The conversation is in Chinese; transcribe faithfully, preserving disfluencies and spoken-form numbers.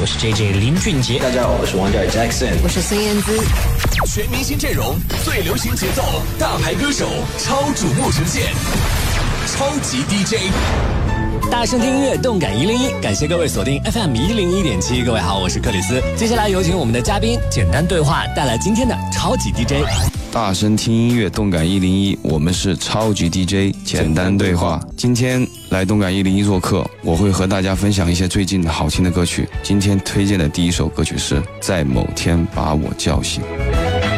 我是 J J 林俊杰。 大家好，我是王嘉尔 Jackson， 我是孙燕姿。 全明星阵容，最流行节奏，大牌歌手，超瞩目呈现，超级 D J。 大声听音乐，动感一零一，感谢各位锁定 F M 一零一点七。各位好，我是克里斯。接下来有请我们的嘉宾简单对话带来今天的超级 D J。 大声听音乐，动感一零一，我们是超级 D J 简单对话。今天来动感一零一做客，我会和大家分享一些最近好听的歌曲。今天推荐的第一首歌曲是《在某天把我叫醒》。